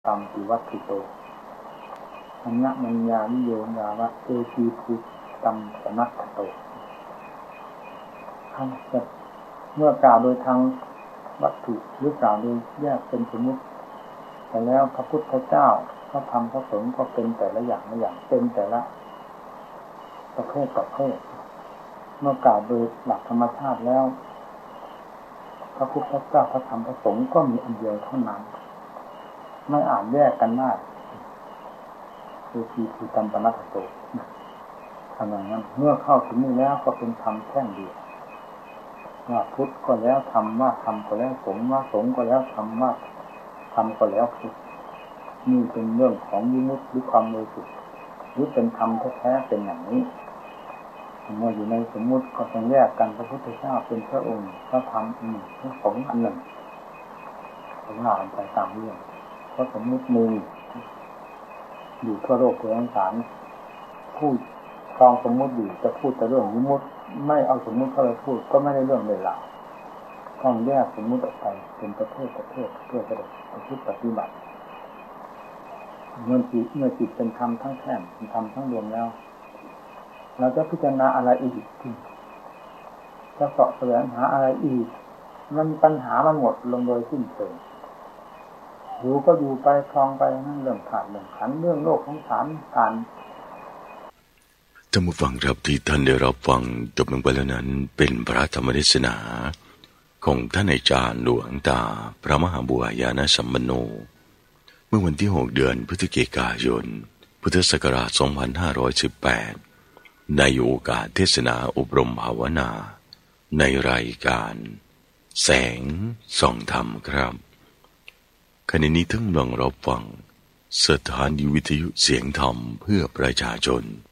ตามติวัตถุโตอัญญมัญญานิโยญาวะเอชีภูตัมปนัตถโตท่านจะเมื่อกล่าวโดยทางวัตถุหรือกล่าวโดยแยกเป็นสมมุติแต่แล้วพระพุทธเจ้าพระธรรมพระสงฆ์ก็เป็นแต่ละอย่างเป็นแต่ละประเภทเมื่อกล่าวโดยหลักธรรมชาติแล้วพระพุทธเจ้าพระธรรมพระสงฆ์ก็มีอันเดียวเท่านั้นไม่อาจแยกกันได้คือทีตัมปนัสโตทำอย่างนั้นเมื่อเข้าถึงนี้แล้วก็เป็นธรรมแท่งเดียวว่าพุทธก็แล้วธรรมว่าธรรมก็แล้วสงฆ์ว่าสงฆ์ก็แล้วธรรมว่าธรรมก็แล้วพุทธนี่เป็นเรื่องของวิมุตติหรือความบริสุทธิ์หรือเป็นธรรมแท้ๆเป็นอย่างนี้เมื่ออยู่ในสมมุติก็ต้องแยกกันพระพุทธเจ้าเป็นพระองค์พระธรรมอันหนึ่งพระสงฆ์อันหนึ่งผมอ่านไปตามเรื่องเพราะสมมุติมีอยู่ทั่วโลกทั่วสงสารพูดครองสมมุติอยู่จะพูดแต่เรื่องวิมุตติไม่เอาสมมุติเข้าไปพูดก็ไม่ได้เรื่องเลยล่ะต้องแยกสมมุติออกไปเป็นประเภทเพื่อจะได้ปฏิบัติเมื่อจิตเป็นธรรมทั้งแท่งเป็นธรรมทั้งรวมแล้วเราจะพิจารณาอะไรอีกจะเสาะแสวงหาอะไรอีกมันปัญหามันหมดลงโดยสิ้นเชิงอยู่ก็อยู่ไปคลองไปนั่นเรื่องขาดเรื่องขันเรื่องโลกของสารการท่านผู้ฟังครับที่ท่านได้รับฟังจบลงไปแล้วนั้นเป็นพระธรรมเทศนาของท่านอาจารย์หลวงตาพระมหาบัวญาณสัมปันโนเมื่อวันที่6 เดือนพฤศจิกายนพุทธศักราช 2518ในโอกาสเทศนาอบรมภาวนาในรายการแสงส่องธรรมครับขณะนี้ท่านกำลังรับฟังสถานีวิทยุเสียงธรรมเพื่อประชาชน